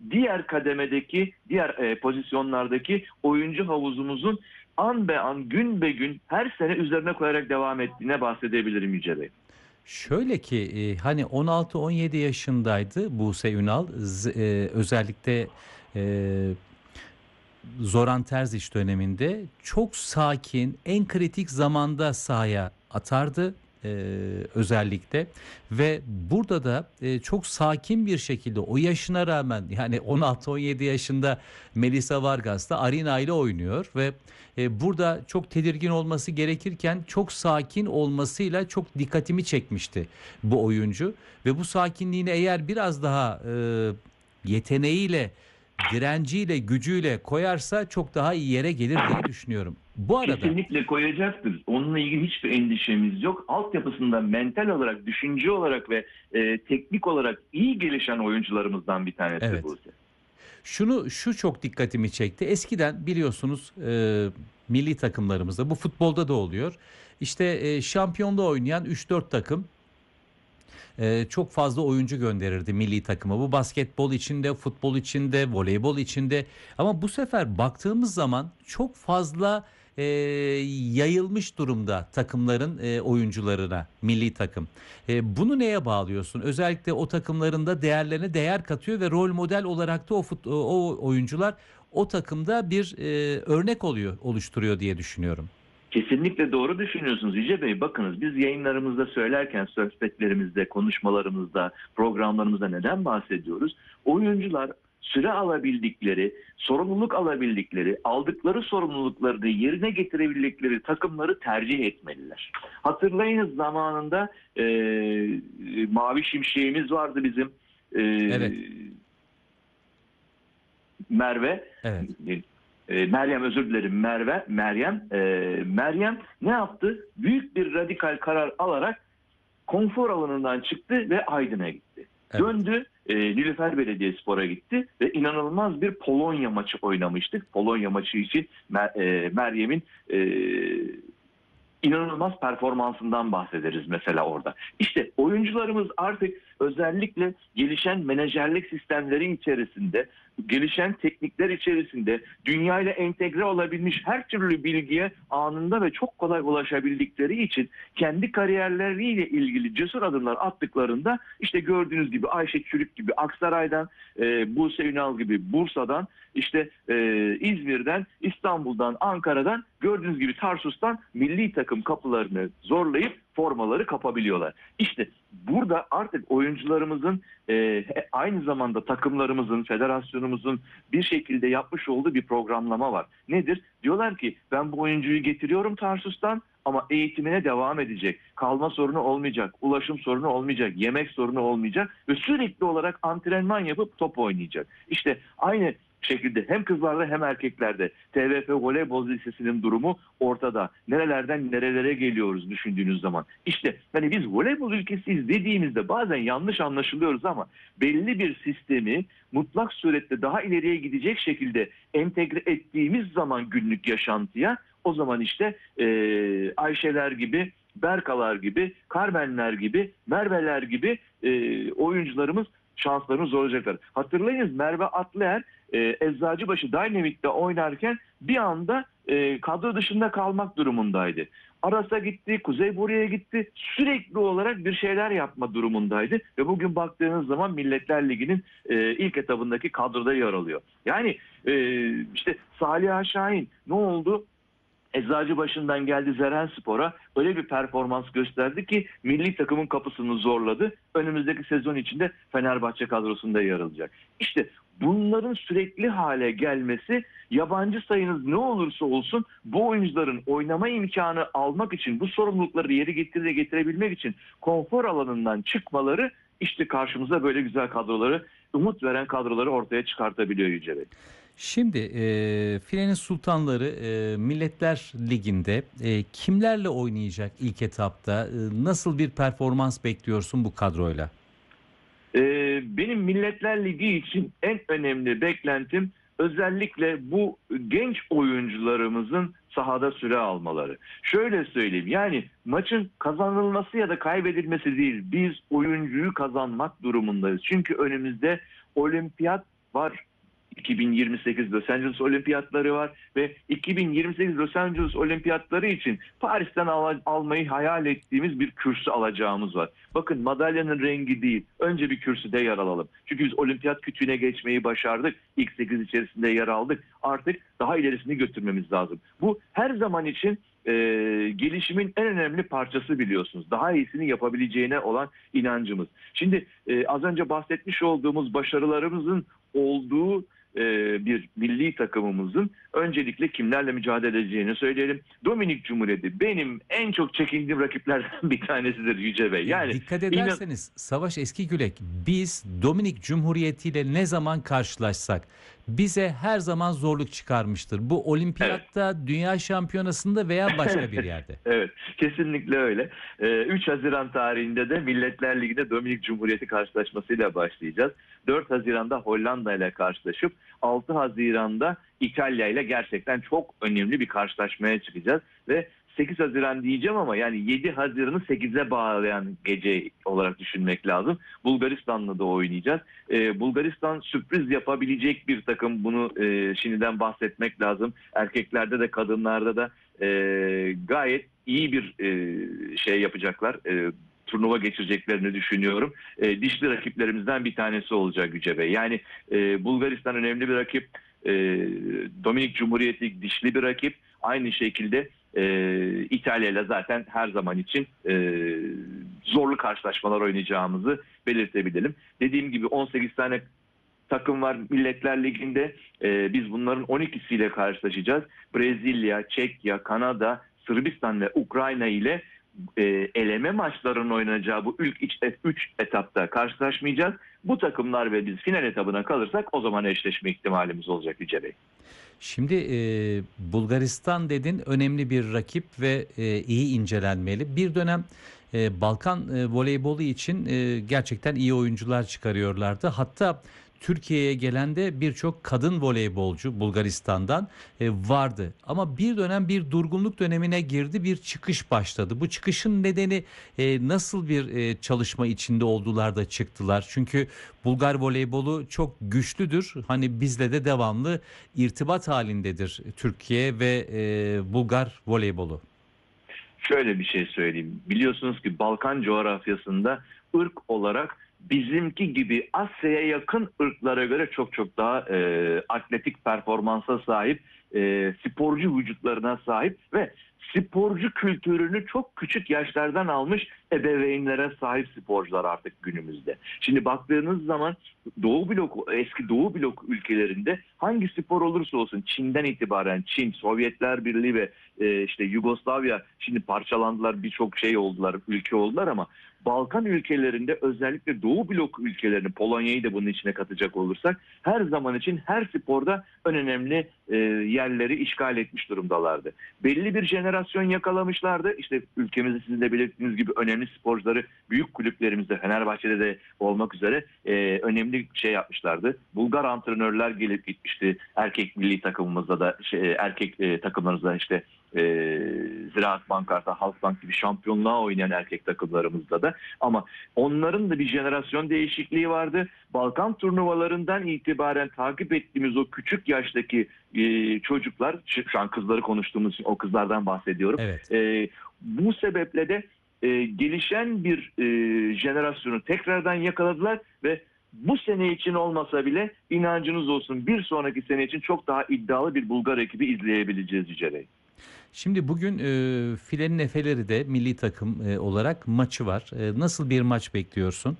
diğer kademedeki, diğer pozisyonlardaki oyuncu havuzumuzun an be an, gün be gün her sene üzerine koyarak devam ettiğine bahsedebilirim Yüce Bey. Şöyle ki hani 16-17 yaşındaydı Buse Ünal. Özellikle e, Zoran Terzic döneminde çok sakin, en kritik zamanda sahaya atardı e, özellikle ve burada da çok sakin bir şekilde o yaşına rağmen, yani 16-17 yaşında Melissa Vargas da Arina ile oynuyor ve burada çok tedirgin olması gerekirken çok sakin olmasıyla çok dikkatimi çekmişti bu oyuncu ve bu sakinliğini eğer biraz daha yeteneğiyle, direnciyle, gücüyle koyarsa çok daha iyi yere gelir diye düşünüyorum. Bu arada Kesinlikle koyacaktır. Onunla ilgili hiçbir endişemiz yok. Altyapısında mental olarak, düşünce olarak ve teknik olarak iyi gelişen oyuncularımızdan bir tanesi evet, bu. şu çok dikkatimi çekti. Eskiden biliyorsunuz milli takımlarımızda, bu futbolda da oluyor. İşte şampiyonda oynayan 3-4 takım çok fazla oyuncu gönderirdi milli takıma. Bu basketbol içinde, futbol içinde, voleybol içinde. Ama bu sefer baktığımız zaman çok fazla yayılmış durumda takımların oyuncularına, milli takım. Bunu neye bağlıyorsun? Özellikle o takımların da değerlerine değer katıyor ve rol model olarak da o oyuncular o takımda bir örnek oluşturuyor diye düşünüyorum. Kesinlikle doğru düşünüyorsunuz Yüce Bey. Bakınız, biz yayınlarımızda söylerken, sohbetlerimizde, konuşmalarımızda, programlarımızda neden bahsediyoruz? Oyuncular süre alabildikleri, sorumluluk alabildikleri, aldıkları sorumlulukları da yerine getirebildikleri takımları tercih etmeliler. Hatırlayınız, zamanında Mavi Şimşek'imiz vardı bizim. E, Evet, Merve. evet. Meryem, özür dilerim, Meryem ne yaptı? Büyük bir radikal karar alarak konfor alanından çıktı ve Aydın'a gitti. Evet. Döndü, Nilüfer Belediyespor'a gitti ve inanılmaz bir Polonya maçı oynamıştık. Polonya maçı için Meryem'in inanılmaz performansından bahsederiz mesela orada. İşte oyuncularımız artık özellikle gelişen menajerlik sistemleri içerisinde, gelişen teknikler içerisinde dünyayla entegre olabilmiş, her türlü bilgiye anında ve çok kolay ulaşabildikleri için kendi kariyerleriyle ilgili cesur adımlar attıklarında, işte gördüğünüz gibi Ayşe Çürük gibi Aksaray'dan, Buse Ünal gibi Bursa'dan, işte İzmir'den, İstanbul'dan, Ankara'dan, gördüğünüz gibi Tarsus'tan milli takım kapılarını zorlayıp formaları kapabiliyorlar. İşte burada artık oyuncularımızın aynı zamanda takımlarımızın, federasyonumuzun bir şekilde yapmış olduğu bir programlama var. Nedir? Diyorlar ki, ben bu oyuncuyu getiriyorum Tarsus'tan ama eğitimine devam edecek. Kalma sorunu olmayacak, ulaşım sorunu olmayacak, yemek sorunu olmayacak ve sürekli olarak antrenman yapıp top oynayacak. İşte aynı şekilde hem kızlarda hem erkeklerde TVF Voleybol Lisesi'nin durumu ortada. Nerelerden nerelere geliyoruz düşündüğünüz zaman. İşte hani biz voleybol ülkesiyiz dediğimizde bazen yanlış anlaşılıyoruz ama belli bir sistemi mutlak surette daha ileriye gidecek şekilde entegre ettiğimiz zaman günlük yaşantıya, o zaman işte Ayşeler gibi, Berkalar gibi, Carmenler gibi, Merveler gibi oyuncularımız şanslarını zorlayacaklar. Hatırlayınız, Merve Atlıer Eczacıbaşı Dynamic'te oynarken bir anda kadro dışında kalmak durumundaydı. Aras'a gitti, Kuzey Bure'ye gitti. Sürekli olarak bir şeyler yapma durumundaydı. Ve bugün baktığınız zaman Milletler Ligi'nin ilk etabındaki kadroda yer alıyor. Yani işte Salih Şahin ne oldu? Eczacıbaşı'ndan geldi Zerenspor'a, öyle bir performans gösterdi ki milli takımın kapısını zorladı. Önümüzdeki sezon içinde Fenerbahçe kadrosunda yer alacak. İşte bunların sürekli hale gelmesi, yabancı sayınız ne olursa olsun bu oyuncuların oynama imkanı almak için, bu sorumlulukları yeri getirebilmek için konfor alanından çıkmaları, işte karşımıza böyle güzel kadroları, umut veren kadroları ortaya çıkartabiliyor Yüce Bey. Şimdi Filenin Sultanları Milletler Ligi'nde kimlerle oynayacak ilk etapta? Nasıl bir performans bekliyorsun bu kadroyla? Benim Milletler Ligi için en önemli beklentim özellikle bu genç oyuncularımızın sahada süre almaları. Şöyle söyleyeyim, yani maçın kazanılması ya da kaybedilmesi değil, biz oyuncuyu kazanmak durumundayız. Çünkü önümüzde olimpiyat var. 2028 Los Angeles Olimpiyatları var ve 2028 Los Angeles Olimpiyatları için Paris'ten almayı hayal ettiğimiz bir kürsü alacağımız var. Bakın, madalyanın rengi değil. Önce bir kürsüde yer alalım. Çünkü biz olimpiyat kütüğüne geçmeyi başardık. İlk 8 içerisinde yer aldık. Artık daha ilerisini götürmemiz lazım. Bu her zaman için gelişimin en önemli parçası, biliyorsunuz. Daha iyisini yapabileceğine olan inancımız. Şimdi az önce bahsetmiş olduğumuz başarılarımızın olduğu bir milli takımımızın öncelikle kimlerle mücadele edeceğini söyleyelim. Dominik Cumhuriyeti benim en çok çekindiğim rakiplerden bir tanesidir Yüce Bey. Yani Dikkat ederseniz Savaş Eskigülek, biz Dominik Cumhuriyeti ile ne zaman karşılaşsak bize her zaman zorluk çıkarmıştır. Bu olimpiyatta, dünya şampiyonasında veya başka bir yerde. Evet, kesinlikle öyle. 3 Haziran tarihinde de Milletler Ligi'nde Dominik Cumhuriyeti karşılaşmasıyla başlayacağız. 4 Haziran'da Hollanda ile karşılaşıp 6 Haziran'da İtalya ile gerçekten çok önemli bir karşılaşmaya çıkacağız. Ve 8 Haziran diyeceğim ama yani 7 Haziran'ı 8'e bağlayan gece olarak düşünmek lazım. Bulgaristan'la da oynayacağız. Bulgaristan sürpriz yapabilecek bir takım. Bunu şimdiden bahsetmek lazım. Erkeklerde de kadınlarda da gayet iyi bir şey yapacaklar. Turnuva geçireceklerini düşünüyorum. Dişli rakiplerimizden bir tanesi olacak Yüce Bey. Yani Bulgaristan önemli bir rakip. Dominik Cumhuriyeti dişli bir rakip. Aynı şekilde İtalya ile zaten her zaman için zorlu karşılaşmalar oynayacağımızı belirtebilelim. Dediğim gibi 18 tane takım var Milletler Ligi'nde. Biz bunların 12'siyle karşılaşacağız. Brezilya, Çekya, Kanada, Sırbistan ve Ukrayna ile eleme maçlarının oynanacağı bu ilk 3 etapta karşılaşmayacağız. Bu takımlar ve biz final etabına kalırsak o zaman eşleşme ihtimalimiz olacak Yüce Bey. Şimdi Bulgaristan dedin, önemli bir rakip ve iyi incelenmeli. Bir dönem Balkan voleybolu için gerçekten iyi oyuncular çıkarıyorlardı. Hatta Türkiye'ye gelen de birçok kadın voleybolcu Bulgaristan'dan vardı. Ama bir dönem bir durgunluk dönemine girdi, bir çıkış başladı. Bu çıkışın nedeni nasıl bir çalışma içinde oldular da çıktılar? Çünkü Bulgar voleybolu çok güçlüdür. Hani bizle de devamlı irtibat halindedir Türkiye ve Bulgar voleybolu. Şöyle bir şey söyleyeyim. Biliyorsunuz ki Balkan coğrafyasında ırk olarak bizimki gibi Asya'ya yakın ırklara göre çok çok daha atletik performansa sahip, sporcu vücutlarına sahip ve sporcu kültürünü çok küçük yaşlardan almış ebeveynlere sahip sporcular artık günümüzde. Şimdi baktığınız zaman eski Doğu blok ülkelerinde hangi spor olursa olsun, Çin'den itibaren Çin, Sovyetler Birliği ve işte Yugoslavya, şimdi parçalandılar, birçok şey oldular, ülke oldular ama Balkan ülkelerinde, özellikle Doğu blok ülkelerini, Polonya'yı da bunun içine katacak olursak, her zaman için her sporda önemli yerleri işgal etmiş durumdalardı. Belli bir jenerasyon yakalamışlardı. İşte ülkemizde sizin de belirttiğiniz gibi önemli sporcuları büyük kulüplerimizde, Fenerbahçe'de de olmak üzere önemli şey yapmışlardı. Bulgar antrenörler gelip gitmişti. Erkek milli takımımızda da erkek takımlarımızda işte Ziraat Bankası, Halkbank gibi şampiyonluğa oynayan erkek takımlarımızda da. Ama onların da bir jenerasyon değişikliği vardı. Balkan turnuvalarından itibaren takip ettiğimiz o küçük yaştaki çocuklar, şu an kızları konuştuğumuz için o kızlardan bahsediyorum. Evet. Bu sebeple de gelişen bir jenerasyonu tekrardan yakaladılar ve bu sene için olmasa bile inancınız olsun, bir sonraki sene için çok daha iddialı bir Bulgar ekibi izleyebileceğiz Yüce Bey. Şimdi bugün Filenin Efeleri de milli takım olarak maçı var. Nasıl bir maç bekliyorsun?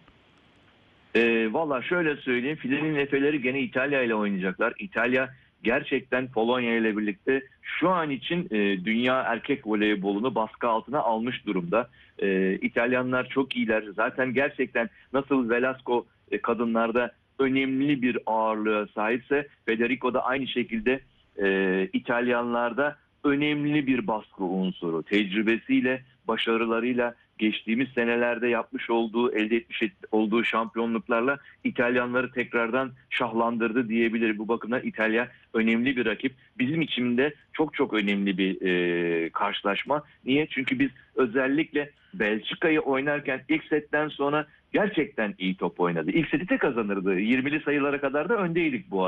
Valla şöyle söyleyeyim, Filenin Efeleri gene İtalya ile oynayacaklar. İtalya gerçekten Polonya ile birlikte şu an için dünya erkek voleybolunu baskı altına almış durumda. İtalyanlar çok iyiler. Zaten gerçekten nasıl Velasco kadınlarda önemli bir ağırlığa sahipse, Federico da aynı şekilde İtalyanlarda önemli bir baskı unsuru. Tecrübesiyle, başarılarıyla, geçtiğimiz senelerde elde etmiş olduğu şampiyonluklarla İtalyanları tekrardan şahlandırdı diyebilir. Bu bakımdan İtalya önemli bir rakip. Bizim için de çok çok önemli bir karşılaşma. Niye? Çünkü biz özellikle Belçika'yı oynarken ilk setten sonra gerçekten iyi top oynadı. İlk seti de kazanırdı. 20'li sayılara kadar da öndeydik bu